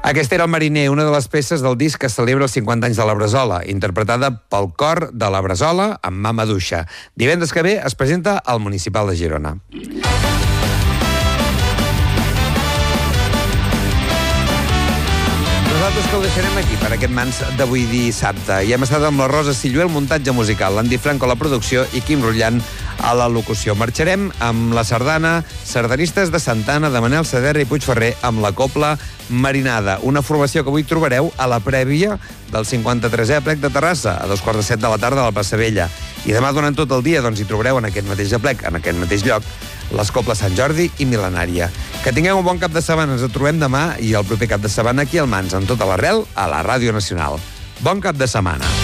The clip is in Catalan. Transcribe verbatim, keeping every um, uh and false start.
Aquesta era El mariner, una de les peces del disc que celebra els cinquanta anys de la Bresola, interpretada pel cor de la Bresola amb Mama Duixa. Divendres que ve es presenta al Municipal de Girona. Nosaltres que ho deixarem aquí per aquest mans d'avui dissabte. I hem estat amb la Rosa Sillué, el muntatge musical, l'Andy Franco a la producció i Quim Rullant a la locució. Marxarem amb la sardana Sardanistes de Santana de Manel Saderra i Puigferrer amb la copla Marinada, una formació que avui trobareu a la prèvia del cinquanta-tresè aplec de Terrassa, a dos quarts de set de la tarda a la Plaça Vella. I demà durant tot el dia doncs, hi trobareu en aquest mateix aplec, en aquest mateix lloc, les coples Sant Jordi i Mil·lenària. Que tingueu un bon cap de setmana, ens trobem demà i el proper cap de setmana aquí al Mans, en tota l'arrel, a la Ràdio Nacional. Bon cap de setmana.